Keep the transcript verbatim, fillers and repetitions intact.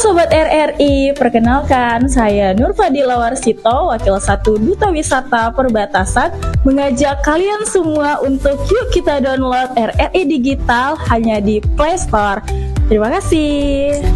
Sobat R R I, perkenalkan saya Nur Fadila Warsito, Wakil satu Duta Wisata Perbatasan, mengajak kalian semua untuk yuk kita download R R I Digital hanya di Play Store. Terima kasih.